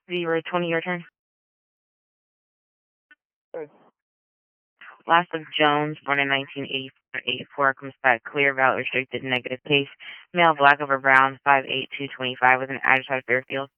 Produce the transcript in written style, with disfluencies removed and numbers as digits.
020, your turn. Good. Last of Jones, born in 1984, comes back clear, valid, restricted, negative case. Male, black over brown, 5'8", 225, with an agitated Fairfield.